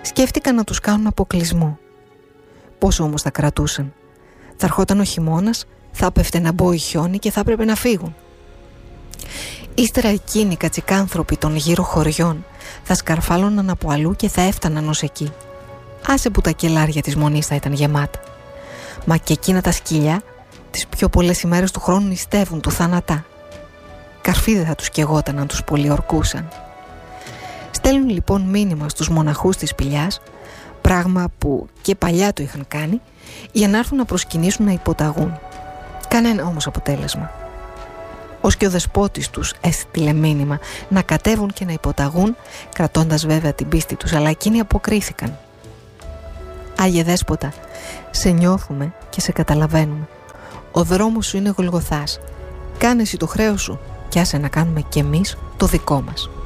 Σκέφτηκαν να τους κάνουν αποκλεισμό. Πόσο όμως θα κρατούσαν? Θα ερχόταν ο χειμώνας, θα έπεφτε ένα μπόι χιόνι και θα έπρεπε να φύγουν. Ύστερα εκείνοι οι κατσικάνθρωποι των γύρω χωριών θα σκαρφάλωναν από αλλού και θα έφταναν ως εκεί. Άσε που τα κελάρια της Μονής θα ήταν γεμάτα. Μα και εκείνα τα σκυλιά τις πιο πολλές ημέρες του χρόνου νηστεύουν του θάνατα. Καρφί δεν θα τους καιγόταν αν τους πολιορκούσαν. Στέλνουν λοιπόν μήνυμα στους μοναχούς της σπηλιάς, πράγμα που και παλιά το είχαν κάνει, για να έρθουν να προσκυνήσουν να υποταγούν. Κανένα όμως αποτέλεσμα. Ως και ο δεσπότης τους έστειλε μήνυμα να κατέβουν και να υποταγούν, κρατώντας βέβαια την πίστη τους, αλλά εκείνοι αποκρίθηκαν. Άγιε Δέσποτα, σε νιώθουμε και σε καταλαβαίνουμε. Ο δρόμος σου είναι Γολγοθάς. Κάνε εσύ το χρέος σου και άσε να κάνουμε κι εμείς το δικό μας.